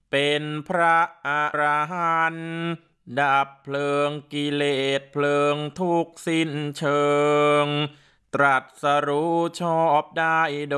เป็นพระอรหันต์ดับเพลิงกิเลสเพลิงทุกข์สิ้นเชิงตรัสรู้ชอบได้โด